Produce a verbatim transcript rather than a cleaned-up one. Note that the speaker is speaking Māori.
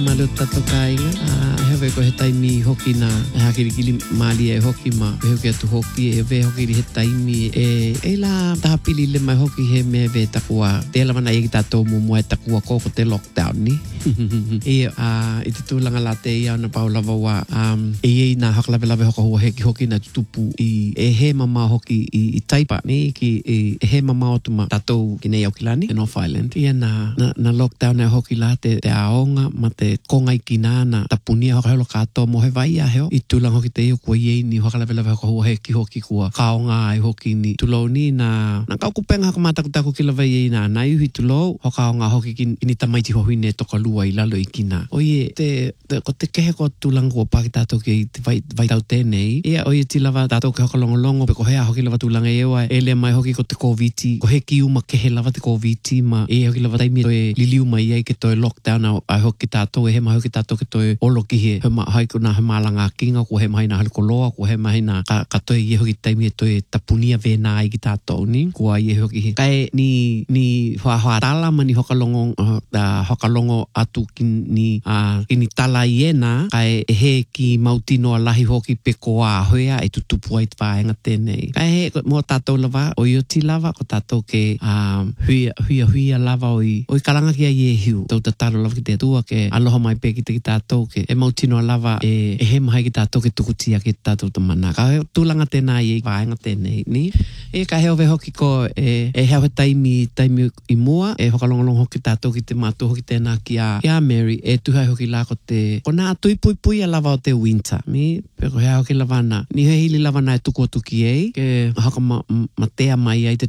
Malu tato kainga, uh, hewe ko he taimi hoki na hakirikili mali e hoki ma he hoki atu hoki e ve hoki he taimi e e la tahapili le mai hoki he me ve takua te la mana e tato mu mo e takua koko te lockdown ni e a i te tūlanga la te ia na paulava wa um, e e na haklawe lawe hoka hua heki hoki na tupu i e he mama hoki i, i taipa ni ki i, e he mama o tuma tatou ki nei au kilani e North Island ia na, na, na lockdown e hoki la te, te aonga ma te konga i kina na tapunia hoka helo kato mo he vai a heo i tūlanga hoki te iu kua iei ni hoka lawe lawe hoka hua heki hoki kua kaonga ai hoki ni tulo ni na na kau kupenga haka mātakutaku ki lawe iei na na iuhi tulo hoka aonga hoki ki, ki ni tamaiti hohine toka lua i lalo i kina oie te, te ko te kehe ko tūlanga kua paki tātou ki te vai, vai tau tēnei ia oie ti lawa tātou ke hoka longolongo pe ko hea hoki lawa tūlanga ewa e lea mai hoki ko te COVID ko he ki uma kehe lawa te COVID ma e hoki lawa taimi toe liliu mai iei ke toe lockdown ai hoki tātou e he mai hoki tātou ke toi olo ki he he ma hai kuna he malanga kinga ko he mai na haliko loa ko he mai na ka, ka toi i hoki taimi e toi tapunia vena ai ki tātou ni ko ai e hoki he kai ni ni hoa hoa tala mani hokalongo uh, uh, hokalongo atu ki ni uh, ki ni tala i ena kai e he ki mautino a lahi hoki pe ko a hoea e tutupu ai te whaenga tēnei kai he mo tātou lava o ioti lava ko tātou ke um, huia huia huia lava oi oi kalanga ki a i e hiu tau tataro lava ki te atua ke aloha mai pe ki te ki tātou ke e mautino a lava e, e he mahai ki tātou ke tukutia ki tātou tamana ka tūlanga tēnā i e whaenga tēnei ni e ka heo ve hoki ko e, e heo he taimi taimi i mua e hokalongolong hoki tātou ki te mātou hoki tēnā ki a, ki a Mary e tuhai hoki la ko te ko nā tui pui pui a lava o te winter mi pe ko hea hoki lava na ni he hili lava na e tuku o tuki ei ke haka ma, ma tea mai ai te